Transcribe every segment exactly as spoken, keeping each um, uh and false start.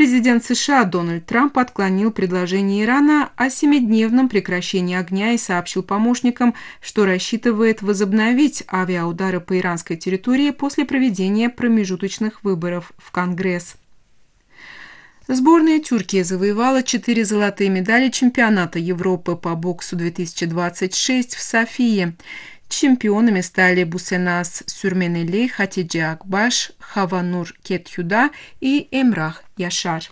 Президент США Дональд Трамп отклонил предложение Ирана о семидневном прекращении огня и сообщил помощникам, что рассчитывает возобновить авиаудары по иранской территории после проведения промежуточных выборов в Конгресс. Сборная Тюркии завоевала четыре золотые медали чемпионата Европы по боксу две тысячи двадцать шесть в Софии. Чемпионами стали Бусенас Сюрменели, Хатидже Акбаш, Хаванур Кетхюда и Эмрах Яшар.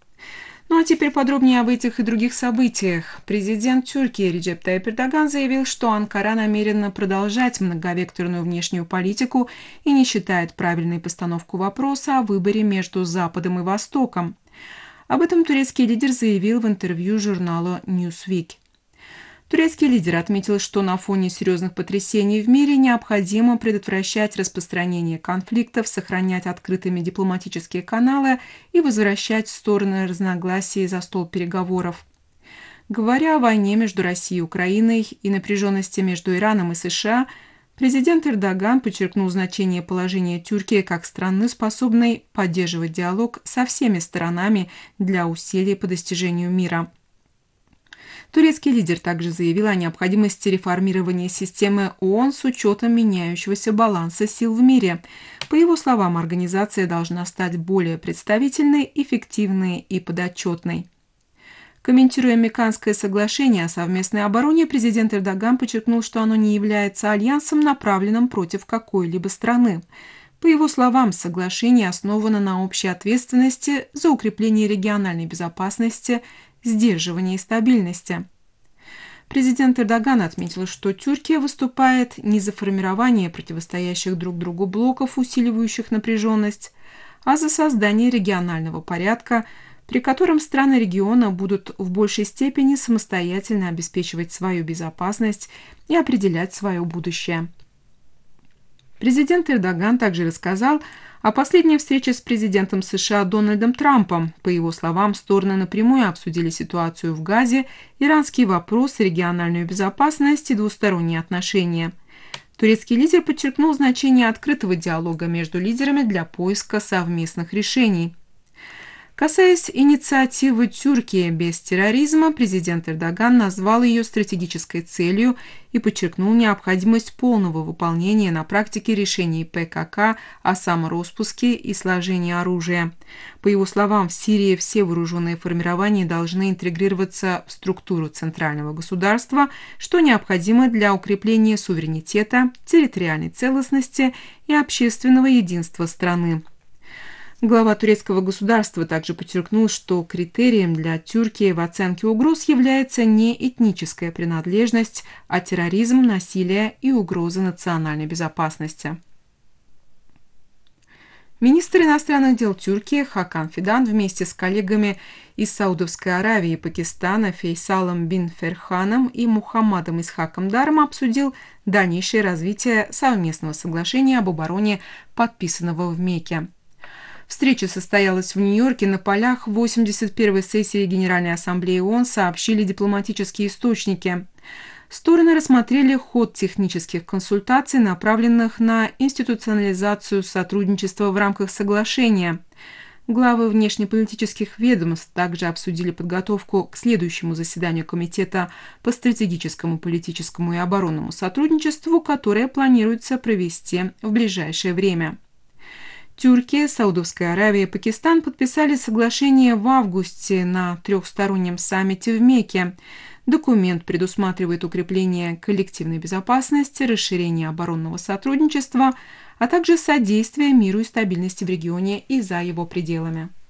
Ну а теперь подробнее об этих и других событиях. Президент Тюркии Реджеп Тайип Эрдоган заявил, что Анкара намерена продолжать многовекторную внешнюю политику и не считает правильной постановку вопроса о выборе между Западом и Востоком. Об этом турецкий лидер заявил в интервью журналу Newsweek. Турецкий лидер отметил, что на фоне серьезных потрясений в мире необходимо предотвращать распространение конфликтов, сохранять открытыми дипломатические каналы и возвращать стороны разногласий за стол переговоров. Говоря о войне между Россией и Украиной и напряженности между Ираном и США, президент Эрдоган подчеркнул значение положения Тюркии как страны, способной поддерживать диалог со всеми сторонами для усилий по достижению мира. Турецкий лидер также заявил о необходимости реформирования системы ООН с учетом меняющегося баланса сил в мире. По его словам, организация должна стать более представительной, эффективной и подотчетной. Комментируя Меканское соглашение о совместной обороне, президент Эрдоган подчеркнул, что оно не является альянсом, направленным против какой-либо страны. По его словам, соглашение основано на общей ответственности за укрепление региональной безопасности, сдерживания и стабильности. Президент Эрдоган отметил, что Тюркия выступает не за формирование противостоящих друг другу блоков, усиливающих напряженность, а за создание регионального порядка, при котором страны региона будут в большей степени самостоятельно обеспечивать свою безопасность и определять свое будущее. Президент Эрдоган также рассказал о последней встрече с президентом США Дональдом Трампом. По его словам, стороны напрямую обсудили ситуацию в Газе, иранский вопрос, региональную безопасность и двусторонние отношения. Турецкий лидер подчеркнул значение открытого диалога между лидерами для поиска совместных решений. Касаясь инициативы Тюркии без терроризма, президент Эрдоган назвал ее стратегической целью и подчеркнул необходимость полного выполнения на практике решений ПКК о самороспуске и сложении оружия. По его словам, в Сирии все вооруженные формирования должны интегрироваться в структуру центрального государства, что необходимо для укрепления суверенитета, территориальной целостности и общественного единства страны. Глава турецкого государства также подчеркнул, что критерием для Тюркии в оценке угроз является не этническая принадлежность, а терроризм, насилие и угроза национальной безопасности. Министр иностранных дел Тюркии Хакан Фидан вместе с коллегами из Саудовской Аравии и Пакистана Фейсалом бин Ферханом и Мухаммадом Исхаком Даром обсудил дальнейшее развитие совместного соглашения об обороне, подписанного в Мекке. Встреча состоялась в Нью-Йорке на полях восемьдесят первой сессии Генеральной Ассамблеи ООН, сообщили дипломатические источники. Стороны рассмотрели ход технических консультаций, направленных на институционализацию сотрудничества в рамках соглашения. Главы внешнеполитических ведомств также обсудили подготовку к следующему заседанию Комитета по стратегическому, политическому и оборонному сотрудничеству, которое планируется провести в ближайшее время. Тюркия, Саудовская Аравия и Пакистан подписали соглашение в августе на трехстороннем саммите в Мекке. Документ предусматривает укрепление коллективной безопасности, расширение оборонного сотрудничества, а также содействие миру и стабильности в регионе и за его пределами.